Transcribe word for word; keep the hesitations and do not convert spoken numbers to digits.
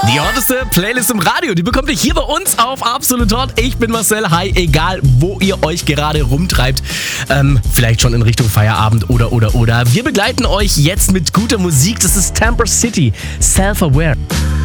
Die hotteste Playlist im Radio, die bekommt ihr hier bei uns auf Absolut Hot. Ich bin Marcel, hi, egal wo ihr euch gerade rumtreibt. Ähm, vielleicht schon in Richtung Feierabend oder, oder, oder. Wir begleiten euch jetzt mit guter Musik. Das ist Tamper City, Self-Aware.